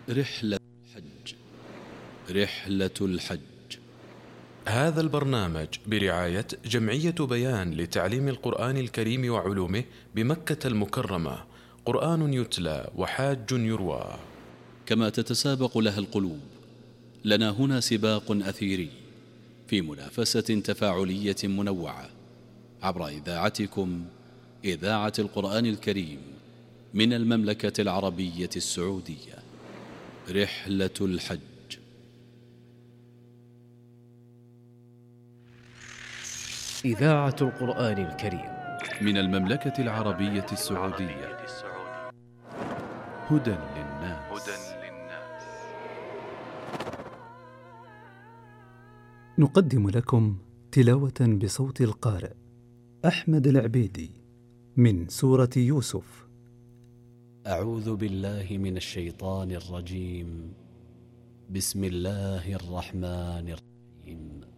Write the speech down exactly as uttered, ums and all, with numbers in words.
رحلة الحج. رحلة الحج. هذا البرنامج برعاية جمعية بيان لتعليم القرآن الكريم وعلومه بمكة المكرمة. قرآن يتلى وحاج يروى. كما تتسابق لها القلوب، لنا هنا سباق أثيري في منافسة تفاعلية منوعة عبر إذاعتكم، إذاعة القرآن الكريم من المملكة العربية السعودية. رحلة الحج. إذاعة القرآن الكريم من المملكة العربية السعودية. هدى للناس. نقدم لكم تلاوة بصوت القارئ أحمد العبيدي من سورة يوسف. أعوذ بالله من الشيطان الرجيم. بسم الله الرحمن الرحيم.